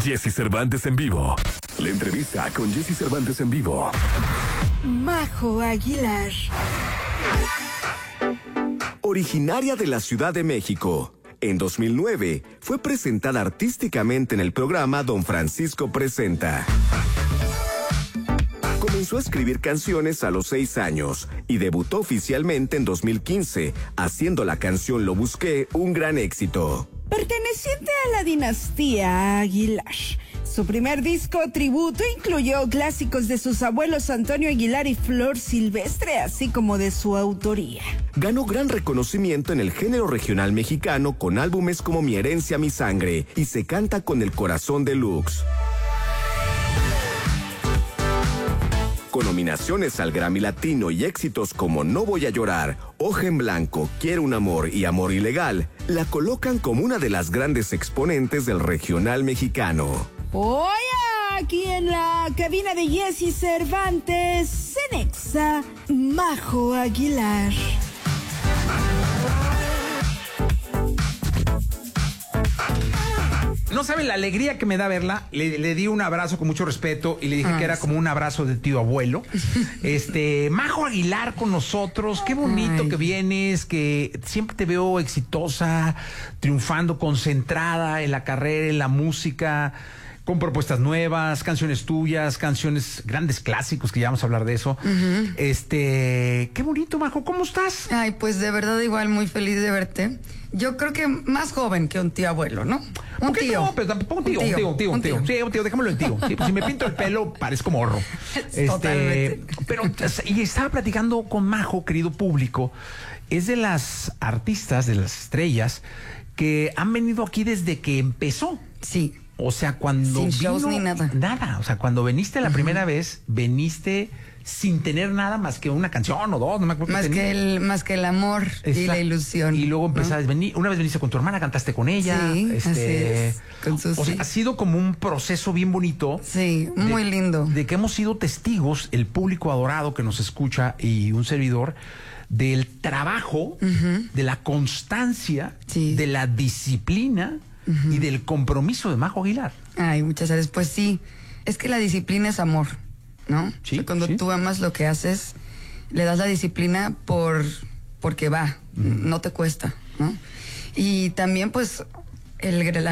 Jessy Cervantes en vivo. La entrevista con Jessy Cervantes en vivo. Majo Aguilar. Originaria de la Ciudad de México, en 2009 fue presentada artísticamente en el programa Don Francisco Presenta. Comenzó a escribir canciones a los 6 años y debutó oficialmente en 2015, haciendo la canción Lo Busqué un gran éxito. Perteneciente a la dinastía Aguilar. Su primer disco tributo incluyó clásicos de sus abuelos Antonio Aguilar y Flor Silvestre, así como de su autoría. Ganó gran reconocimiento en el género regional mexicano con álbumes como Mi Herencia, Mi Sangre y Se Canta con el Corazón Deluxe. Con nominaciones al Grammy Latino y éxitos como No Voy a Llorar, Hoja en Blanco, Quiero un Amor y Amor Ilegal, la colocan como una de las grandes exponentes del regional mexicano. Hoy aquí en la cabina de Jessy Cervantes, en Exa, Majo Aguilar. No saben la alegría que me da verla. Le di un abrazo con mucho respeto y le dije que era como un abrazo de tío abuelo. Majo Aguilar con nosotros. Qué bonito que vienes, que siempre te veo exitosa, triunfando, concentrada en la carrera, en la música, con propuestas nuevas, canciones tuyas, canciones, grandes clásicos, que ya vamos a hablar de eso. Qué bonito, Majo, ¿cómo estás? Ay, pues de verdad igual muy feliz de verte. Yo creo que más joven que un tío abuelo, ¿no? Un tío. No, pero tampoco un tío. Sí, un tío, déjamelo en tío. Sí, pues si me pinto el pelo, parezco morro. Totalmente. Pero, y estaba platicando con Majo, querido público, es de las artistas, de las estrellas, que han venido aquí desde que empezó. Sí. O sea, cuando sin shows ni nada. Nada. O sea, cuando viniste la primera vez, veniste sin tener nada más que una canción o dos, no me acuerdo. Más que el amor. Exacto. Y la ilusión. Y luego empezaste a venir, una vez viniste con tu hermana, cantaste con ella. Sí, así es. Con Susi. O sea, ha sido como un proceso bien bonito. Sí, muy lindo. De que hemos sido testigos, el público adorado que nos escucha y un servidor, del trabajo, de la constancia, de la disciplina y del compromiso de Majo Aguilar. Ay, muchas gracias. Pues sí, es que la disciplina es amor, ¿no? Sí, o sea, cuando tú amas lo que haces, le das la disciplina porque va, no te cuesta, ¿no? Y también, pues, la